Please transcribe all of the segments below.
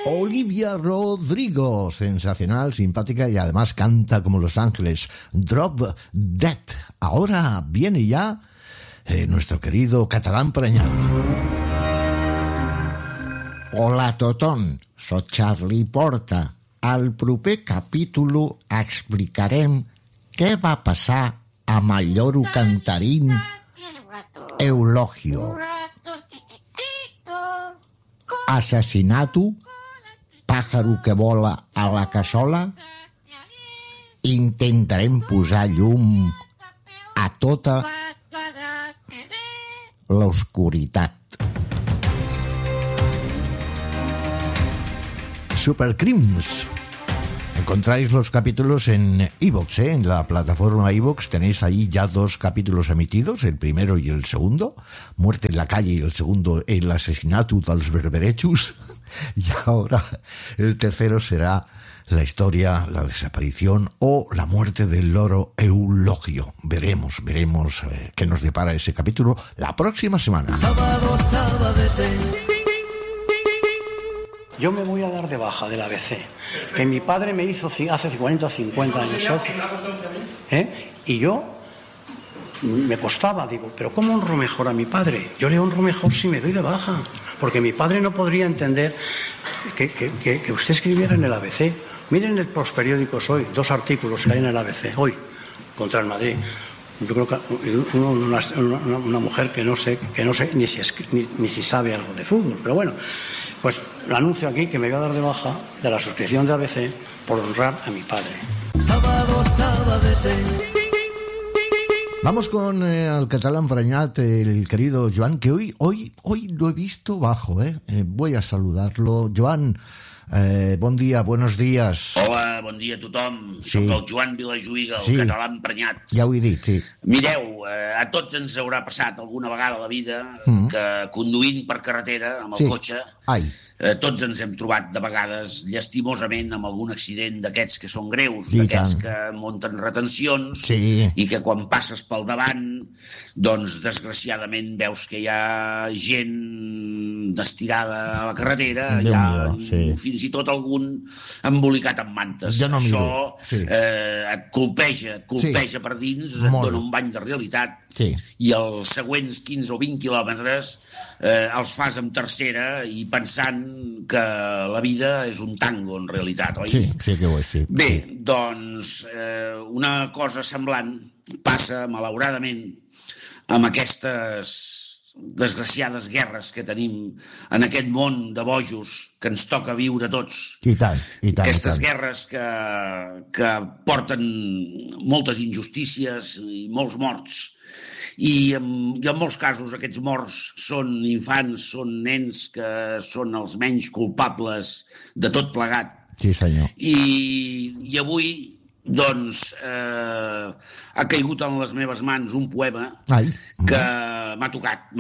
Olivia Rodrigo, sensacional, simpática y además canta como Los Ángeles. Drop Dead. Ahora viene ya nuestro querido Catalán Prenyat. Hola a tothom, soc Charlie Porta. Al proper capítol explicarem què va passar amb el lloro cantarín Eulogio. Assassinato, pájaro que vola a la cassola. Intentarem posar llum a tota l'oscuritat. Supercrims. Encontráis los capítulos en iVoox, en la plataforma iVoox. Tenéis ahí ya 2 capítulos emitidos, el primero y el segundo. Muerte en la calle y el segundo, el asesinato dels berberechos. Y ahora el tercero será la historia, la desaparición o la muerte del loro Eulogio. Veremos qué nos depara ese capítulo la próxima semana. Sábado, sábadete. Yo me voy a dar de baja del ABC, que mi padre me hizo hace 40 o 50 años. Y yo me costaba, digo, pero ¿cómo honro mejor a mi padre? Yo le honro mejor si me doy de baja, porque mi padre no podría entender que usted escribiera en el ABC. Miren los periódicos hoy, 2 artículos que hay en el ABC hoy contra el Madrid. Yo creo que una mujer que no sé ni si sabe algo de fútbol, pero bueno, pues lo anuncio aquí que me voy a dar de baja de la suscripción de ABC por honrar a mi padre. Sábado, sábadete. Vamos con el Catalán Prenyat, el querido Joan, que hoy lo he visto bajo, voy a saludarlo. Joan, bon dia, buenos días. Hola, bon dia a tothom. Soc el Joan Vilajuïga, el Català Emprenyat. Ja ho he dit, sí. Mireu, a tots ens haurà passat alguna vegada a la vida que conduint per carretera amb el cotxe, tots ens hem trobat de vegades llastimosament amb algun accident d'aquests que són greus, d'aquests que munten retencions i que quan passes pel davant, doncs desgraciadament veus que hi ha gent estirada a la carretera, hi ha fins i tot algun embolicat amb mantes. Això et colpeja per dins, et dona un bany de realitat i els següents 15 o 20 quilòmetres els fas amb tercera i pensant que la vida és un tango en realitat, oi? Sí que ho és, sí. Bé, doncs una cosa semblant passa malauradament amb aquestes desgraciades guerres que tenim en aquest món de bojos que ens toca viure a tots. I tant. Aquestes guerres que porten moltes injustícies i molts morts. I en molts casos aquests morts són infants, són nens que són els menys culpables de tot plegat. Sí, senyor. I avui, doncs, ha caigut en les meves mans un poema que m'ha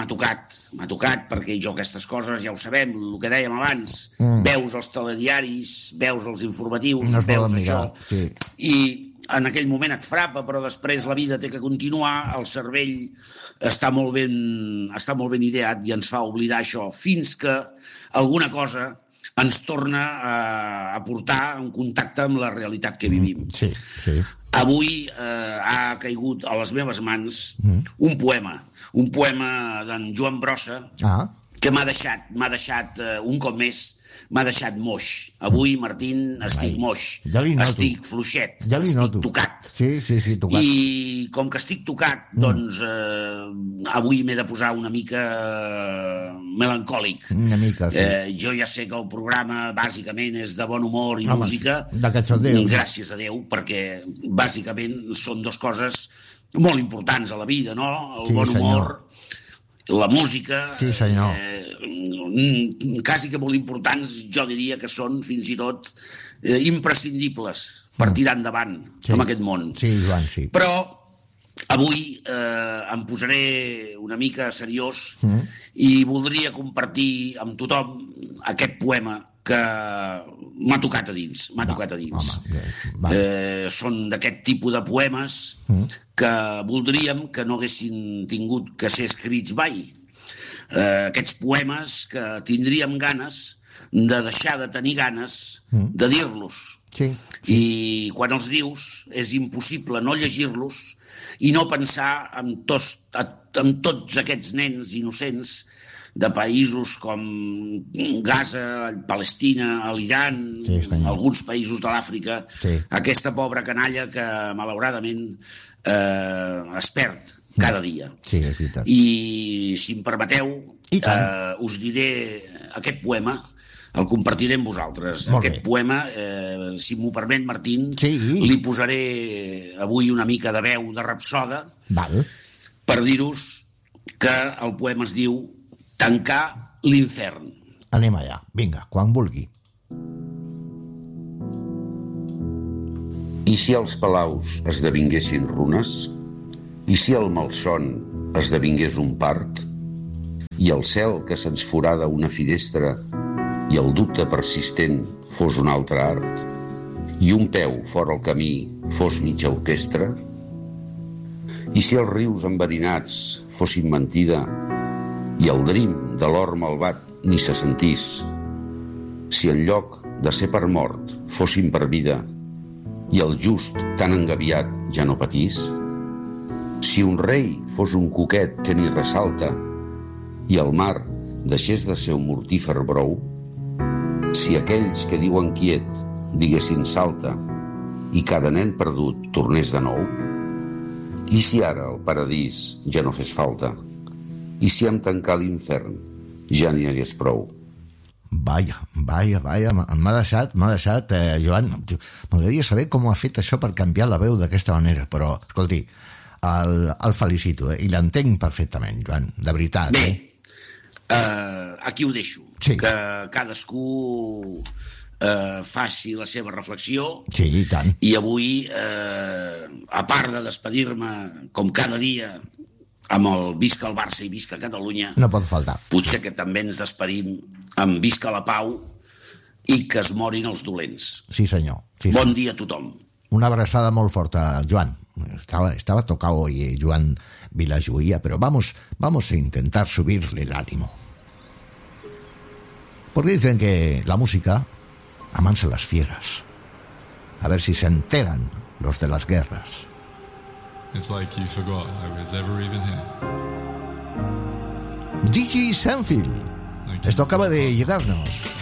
tocat perquè jo aquestes coses ja ho sabem, el que dèiem abans, veus els telediaris, veus els informatius, veus això, i en aquell moment et frapa, però després la vida té que continuar, el cervell està molt ben ideat i ens fa oblidar això, fins que alguna cosa ens torna a portar en contacte amb la realitat que vivim. Avui ha caigut a les meves mans un poema d'en Joan Brossa que m'ha deixat un cop més, m'ha deixat moix. Avui, Martín, estic moix. Estic fluixet, estic tocat. Sí, tocat. I com que estic tocat, doncs avui m'he de posar una mica melancòlic. Una mica, sí. Jo ja sé que el programa bàsicament és de bon humor i música. De cachondeo. Gràcies a Déu, perquè bàsicament són 2 coses molt importants a la vida, no? El bon humor, la música, quasi que molt importants, jo diria que són fins i tot imprescindibles per tirar endavant amb aquest món. Però avui em posaré una mica seriós i voldria compartir amb tothom aquest poema que m'ha tocat a dins. Són d'aquest tipus de poemes que voldríem que no haguessin tingut que ser escrits mai. aquests poemes que tindríem ganes de deixar de tenir ganes de dir-los. Sí. I quan els dius és impossible no llegir-los i no pensar en tots aquests nens innocents de països com Gaza, Palestina, l'Iran, alguns països de l'Àfrica, aquesta pobra canalla que malauradament es perd cada dia. Sí, és veritat. I si em permeteu, us diré aquest poema, el compartiré amb vosaltres. Aquest poema, si m'ho permet, Martín, li posaré avui una mica de veu de rapsoda per dir-vos que el poema es diu Tancar l'infern. Anem allà, vinga, quan vulgui. I si els palaus esdevinguessin runes? I si el malson esdevingués un part? I el cel que se'ns forada una finestra i el dubte persistent fos un altre art? I un peu fora el camí fos mitja orquestra? I si els rius enverinats fossin mentida i el drim de l'or malvat ni se sentís? Si en lloc de ser per mort fossin per vida i el just tan engaviat ja no patís? Si un rei fos un coquet que ni ressalta i el mar deixés de ser un mortífer brou? Si aquells que diuen quiet diguessin salta i cada nen perdut tornés de nou? I si ara el paradís ja no fes falta? I si amb tancar l'infern ja n'hi hagués prou? Vaja, m'ha deixat, Joan, m'agradaria saber com ha fet això per canviar la veu d'aquesta manera, però, escolti, el felicito, i l'entenc perfectament, Joan, de veritat. Bé, aquí ho deixo, que cadascú faci la seva reflexió. Sí, i tant. I avui, a part de despedir-me, com cada dia, amb el Visca el Barça i Visca Catalunya, no pot faltar. Potser que també ens despedim amb Visca la Pau i que es morin els dolents. Sí, senyor. Bon dia a tothom. Una abraçada molt forta, Joan. Estaba tocado hoy Joan Vilajuía, pero vamos a intentar subirle el ánimo. Porque dicen que la música amansa las fieras. A ver si se enteran los de las guerras. It's like you forgot I was ever even here. DJ Sanfield. Esto acaba de llegarnos.